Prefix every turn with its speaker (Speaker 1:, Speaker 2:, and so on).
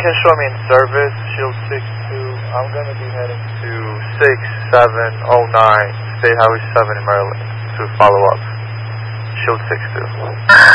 Speaker 1: can show me in service, Shield 62. I'm going to be heading to 6709 State Highway 7 in Maryland to follow up. Shield 62.